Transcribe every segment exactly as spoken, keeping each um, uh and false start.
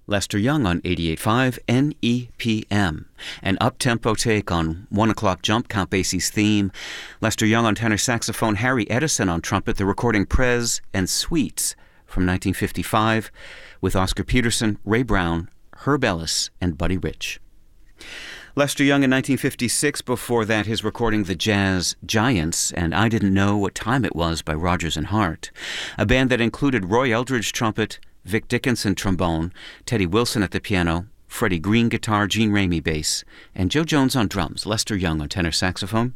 Lester Young on eighty-eight point five N E P M. An up-tempo take on One O'Clock Jump, Count Basie's theme. Lester Young on tenor saxophone, Harry Edison on trumpet, the recording Prez and Suites from nineteen fifty-five with Oscar Peterson, Ray Brown, Herb Ellis, and Buddy Rich. Lester Young in nineteen fifty-six, before that his recording The Jazz Giants and I Didn't Know What Time It Was by Rodgers and Hart, a band that included Roy Eldridge trumpet, Vic Dickinson trombone, Teddy Wilson at the piano, Freddie Green guitar, Gene Ramey bass, and Joe Jones on drums, Lester Young on tenor saxophone.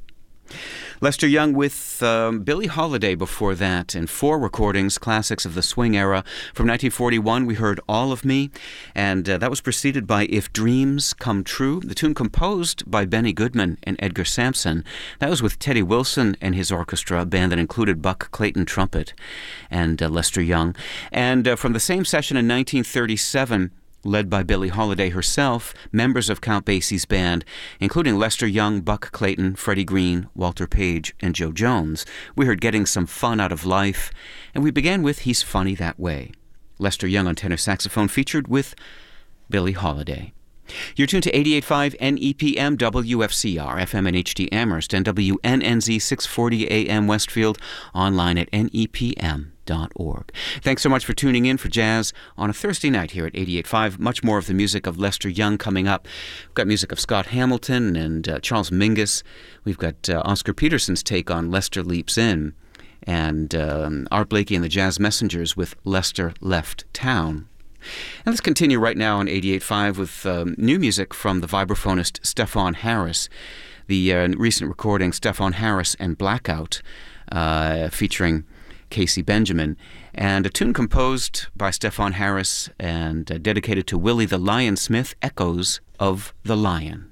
Lester Young with um, Billie Holiday before that, and four recordings, classics of the swing era. From nineteen forty-one, we heard All of Me, and uh, that was preceded by If Dreams Come True, the tune composed by Benny Goodman and Edgar Sampson. That was with Teddy Wilson and his orchestra, a band that included Buck Clayton trumpet and uh, Lester Young. And uh, from the same session in nineteen thirty-seven, led by Billie Holiday herself, members of Count Basie's band, including Lester Young, Buck Clayton, Freddie Green, Walter Page, and Joe Jones. We heard Getting Some Fun Out of Life, and we began with He's Funny That Way. Lester Young on tenor saxophone featured with Billie Holiday. You're tuned to eighty-eight point five N E P M W F C R, F M and H D Amherst, and W N N Z six forty A M Westfield, online at N E P M dot org. Thanks so much for tuning in for Jazz on a Thursday night here at eighty-eight point five. Much more of the music of Lester Young coming up. We've got music of Scott Hamilton and uh, Charles Mingus. We've got uh, Oscar Peterson's take on Lester Leaps In, and um, Art Blakey and the Jazz Messengers with Lester Left Town. And let's continue right now on eighty-eight point five with um, new music from the vibraphonist Stefon Harris. The uh, recent recording, Stefon Harris and Blackout, uh, featuring Casey Benjamin, and a tune composed by Stefon Harris and uh, dedicated to Willie the Lion Smith, Echoes of the Lion.